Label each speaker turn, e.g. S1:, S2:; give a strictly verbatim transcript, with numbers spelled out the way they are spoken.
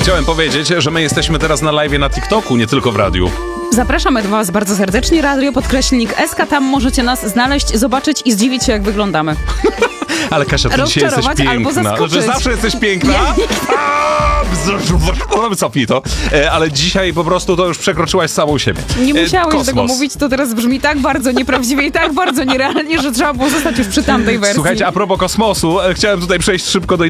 S1: Chciałem powiedzieć, że my jesteśmy teraz na live na TikToku, nie tylko w radiu.
S2: Zapraszamy do was bardzo serdecznie. Radio podkreślnik S K. Tam możecie nas znaleźć, zobaczyć i zdziwić się, jak wyglądamy.
S1: Ale Kasia, ty dzisiaj jesteś
S2: Rozczarować albo
S1: piękna.
S2: zaskoczyć.
S1: Że zawsze jesteś piękna? A, cofnij to. E, Ale dzisiaj po prostu to już przekroczyłaś samą siebie.
S2: Nie
S1: E,
S2: musiałeś
S1: kosmos.
S2: tego mówić, to teraz brzmi tak bardzo nieprawdziwie i tak bardzo nierealnie, że trzeba było zostać już przy tamtej wersji.
S1: Słuchajcie, a propos kosmosu, e, chciałem tutaj przejść szybko do